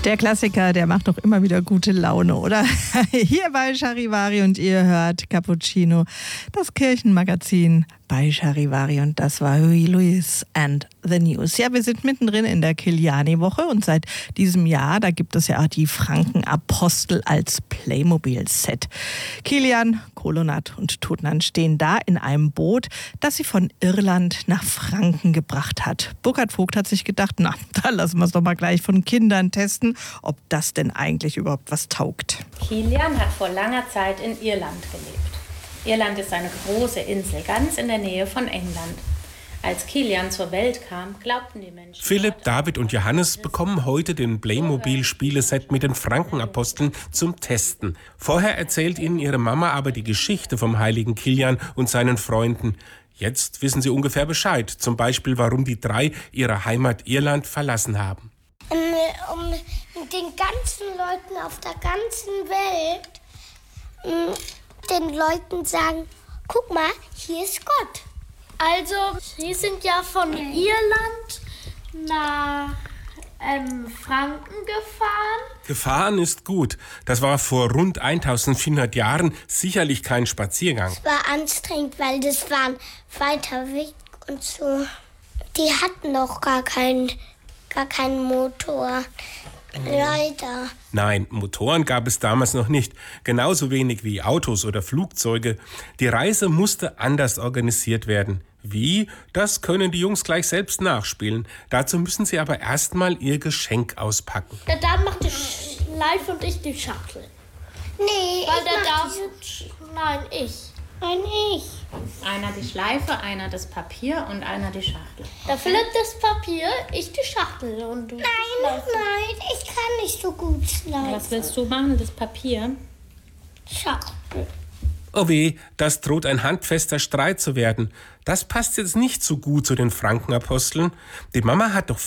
Der Klassiker, der macht doch immer wieder gute Laune, oder? Hier bei Charivari und ihr hört Cappuccino, das Kirchenmagazin bei Charivari, und das war Huey Lewis and the News. Ja, wir sind mittendrin in der Kiliani-Woche und seit diesem Jahr, da gibt es ja die Frankenapostel als Playmobil-Set. Kilian, Kolonat und Tutnan stehen da in einem Boot, das sie von Irland nach Franken gebracht hat. Burkhard Vogt hat sich gedacht, na, da lassen wir es doch mal gleich von Kindern testen, ob das denn eigentlich überhaupt was taugt. Kilian hat vor langer Zeit in Irland gelebt. Irland ist eine große Insel, ganz in der Nähe von England. Als Kilian zur Welt kam, glaubten die Menschen... Philipp, David und Johannes bekommen heute den Playmobil-Spieleset mit den Frankenaposteln zum Testen. Vorher erzählt ihnen ihre Mama aber die Geschichte vom heiligen Kilian und seinen Freunden. Jetzt wissen sie ungefähr Bescheid, zum Beispiel, warum die drei ihre Heimat Irland verlassen haben. Um den ganzen Leuten auf der ganzen Welt den Leuten sagen, guck mal, hier ist Gott. Also, Sie sind ja von Irland nach Franken gefahren. Gefahren ist gut. Das war vor rund 1400 Jahren sicherlich kein Spaziergang. Es war anstrengend, weil das war ein weiter Weg und so. Die hatten noch gar keinen Motor. Leider. Nein, Motoren gab es damals noch nicht. Genauso wenig wie Autos oder Flugzeuge. Die Reise musste anders organisiert werden. Wie? Das können die Jungs gleich selbst nachspielen. Dazu müssen sie aber erstmal ihr Geschenk auspacken. Der David macht die Schleife und ich die Schachtel. Nee, Weil der David... Nein, ich. Nein, ich. Einer die Schleife, einer das Papier und einer die Schachtel. Der Philipp das Papier, ich die Schachtel und du die Schleife. Nein, ich kann nicht so gut schleifen. Was willst du machen, das Papier? Schachtel. Oh weh, das droht ein handfester Streit zu werden. Das passt jetzt nicht so gut zu den Frankenaposteln. Die Mama hat doch